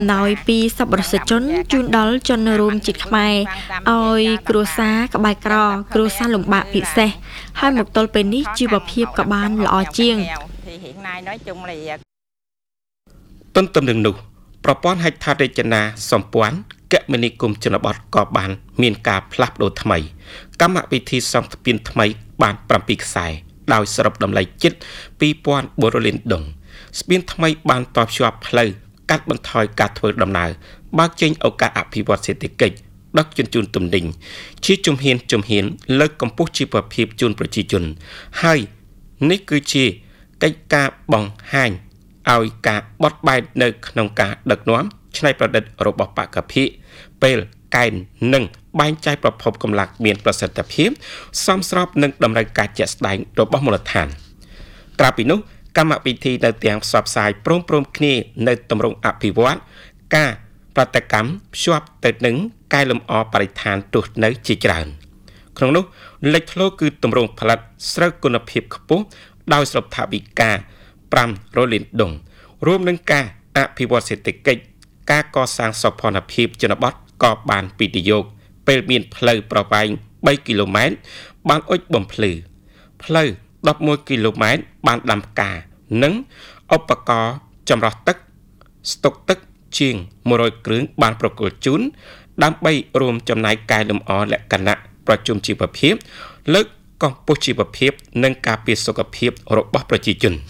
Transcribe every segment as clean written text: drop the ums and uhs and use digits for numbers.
nói pi sắp bật sự chốn chun đó cho nơi rùm chít mai oi cua xa các bài cò cua xa lồng bạc bị xe hai một tol penny chưa bập hiệp các ban lọ chiêng ต้นตำลึงหนูประป้อนให้ทาเรจนาสมปวนแกะมินิกุมชนบทกอบานมีนกาพลับโดทำไมกรรมวิธีสองทปินทำไมบานปรำปีกสายดาวสรับดำไหลจิตปีปวนบริลินดงสปินทำไมบานตอบชัวเพลย์กัดบันทอยการทวดำนาบางเจงโอกาสอภิวัตเศรษฐกิจดักจุนตุ่มดิ่งชี้จุ่มเห็นเลิกกำปุชีประพีบจุนประจีจุนให้นี่คือชีไก่กาบองห่างเอากาบดใบเนกขนมกาดักน้อมใช้ประเด็นระบบปากกะพิเปลไก่หนึ่งใบใจประพบกำลังเมียนประสิทธิภาพซ้ำสอบหนึ่งดำเนินการจัดแสดงระบบมูลฐานกราบินุกรรมวิธีในเตียงสอบสายโปร่งคณีในตำรงอภิวัตกาปฏิกรรมชอบเติดหนึ่งกายลมอปริธานตุในจิจารครั้งนู้เล็กโลคือตำรงผลัดสระกุณภิบขปุดาวสลบทาบิกาปรำโรลินดงรวมถึงกาอภิวัตเศรษฐกิจกาก่อสร้างสพนภิบจนบดกอบานปิติโยกเป็นเมียนเพลย์ประมาณ3 กิโลเมตรบางอุบบ่มเพลย์11 กิโลเมตรบางดำกาหนึ่งอุปกรณ์จำรอตึกสตกตึกเชียงมรอยกรึงบางประกอบจุนดำใบรวมจำนายกายลมอ่อนและคณะประชุมชีวเพียบเลิกกองปุชีวเพียบนังกาเปียสุขเพียบรบประจิจุน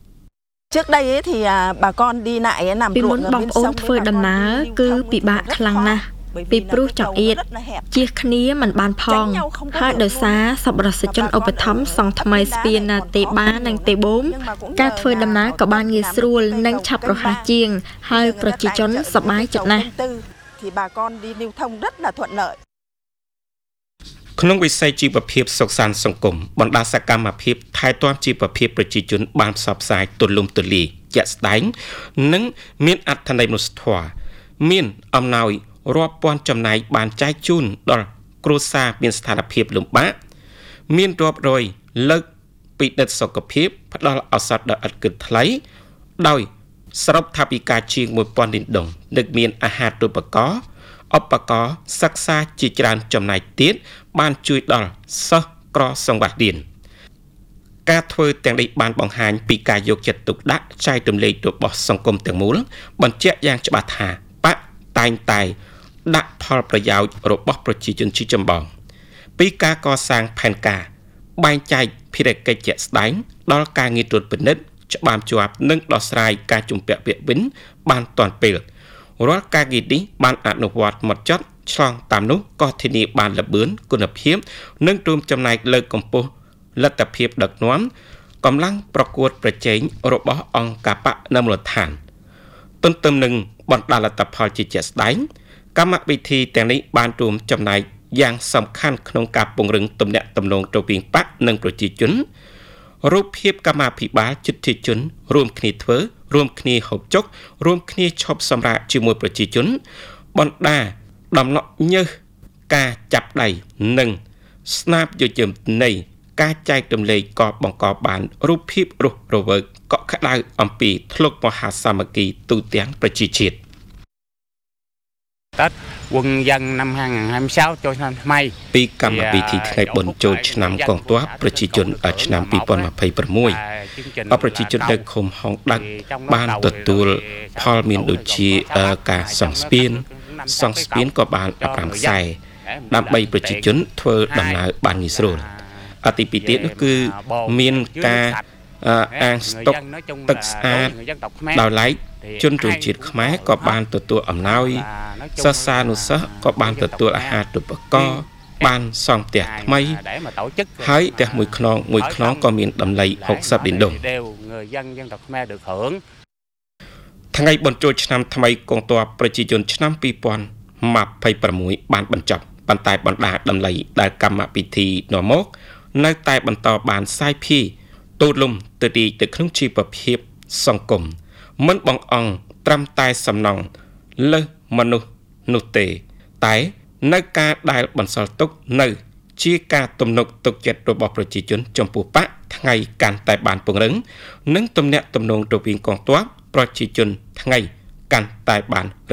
trước đây thì bà con đi lại nằm ruộng ở bên sông phơi đầm ná cứ bị bạ khăng na bị pru chọc yết chia khné mình bàn phong hai đời xa sập bờ sợi chân over thắm song tham mai spiên tê ba năng tê 4 các phơi đầm ná có ban nghề srul năng chập rồi hà chiêng haiประชาชนสบายจัดนะ thì bà con đi lưu thông rất là thuận lợi ក្នុងវិស័យជីវភាពសុខសាន្តសង្គមបណ្ដាសកម្មភាពថែទាំជីវភាពប្រជាជនបានផ្សព្វផ្សាយទូលំទូលាយជាក់ស្ដែងនិងមានអត្ថន័យមនុស្សធម៌មានអំណោយរាប់ពាន់ចំណែកបានចែកជូនដល់គ្រួសារមានស្ថានភាពលំបាកមានរាប់រយលើកពីដិតសុខភាពផ្ដល់ឱសថដល់ឥតគិតថ្លៃដោយសរុបថាពីការជាង 1000 លានដុល្លារនិងមានអាហារូបករណ៍ឧបករណ៍សិក្សាជាច្រើនចំណែកទៀតបានជួយដល់សិស្សក្រសង្វាក់រៀនការធ្វើទាំងនេះបានបង្ហាញពីការយកចិត្តទុកដាក់ចែករំលែករបស់សង្គមទាំងមូលបញ្ជាក់យ៉ាងច្បាស់ថាបកតែងតែដាក់ផលប្រយោជន៍របស់ប្រជាជនជាចម្បងពីការកសាងផែនការបែងចែកភារកិច្ចជាក់ស្ដែងដល់ការងារត្រួតពិនិត្យច្បាមជាប់និងដោះស្រាយការជំពាក់ពាក្យវិញបានទាន់ពេលរាល់ការងារនេះបានអនុវត្តហ្មត់ចត់ឆ្លងតាមនោះក៏ធានាបានល្បឿនគុណភាពនិងរួមចំណែកលើកកម្ពស់លទ្ធភាពដឹកនាំកម្លាំងប្រកួតប្រជែងរបស់អង្គការបកនៅមូលដ្ឋានទន្ទឹមនឹងបណ្ដាលទ្ធផលជាជាក់ស្ដែងកម្មវិធីទាំងនេះបានរួមចំណែកយ៉ាងសំខាន់ក្នុងការពង្រឹងទំនាក់ទំនងរវាងបកនិងប្រជាជនរូបភាពកម្មាភិបាលជិទ្ធិជនរួមគ្នាធ្វើរួមគ្នាហូបចុករួមគ្នាឈប់សម្រាកជាមួយប្រជាជនបណ្ដាដំណក់ញើសការចាប់ដៃនិងស្នាបយោជនៃការចែករំលែកក៏បង្កបានរូបភាពរស់រវើកកក់ក្ដៅអំពីធ្លុកមហាសាមគ្គីទូទាំងប្រជាជាតិ Tết quân dân năm 2026 ចូលឆ្នាំថ្មីពីកម្មវិធីថ្ងៃបុណ្យចូលឆ្នាំកងទ័ពប្រជាជនឆ្នាំ 2026 ប្រជាជននៅឃុំហងដាច់បានទទួលផលមានដូចជាការសង់ស្ពានក៏បាន15ខ្សែដើម្បីប្រជាជនធ្វើដំណើរបានងាយស្រួលអតិពិទៀតនោះគឺមានការអាងស្តុកទឹកស្អាតដោយឡែកជនរួមជាតិខ្មែរក៏បានទទួលអំណោយសិស្សានុសិស្សក៏បានទទួលអាហារូបករណ៍បានសង់ផ្ទះថ្មីហើយផ្ទះមួយខ្នងក៏មានតម្លៃ60 លានដុល្លារថ្ងៃបញ្ចូលឆ្នាំថ្មីកងទ័ពប្រជាជនឆ្នាំ 2026 បានបញ្ចប់ប៉ុន្តែបណ្ដាតម្លៃដែលកម្មវិធីនាំមកនៅតែបន្តបានសាយភាយទូលំទៅទីទៅក្នុងជីវភាពសង្គមមិនបងអង្គត្រឹមតែសំណងលើសមនុស្សនោះទេតែនៅការដែលបន្សល់ទុកនៅជាការទំនុកទុកចិត្តរបស់ប្រជាជនចំពោះបកថ្ងៃកាន់តែបានពង្រឹងនិងទំនាក់ទំនងរវាងកងទ័ពប្រជាជនថ្ងៃកាន់តែបាន